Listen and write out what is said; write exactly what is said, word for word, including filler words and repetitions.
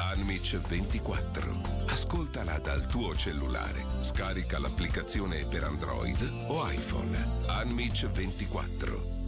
Unmitch ventiquattro. Ascoltala dal tuo cellulare. Scarica l'applicazione per Android o iPhone. Unmitch ventiquattro.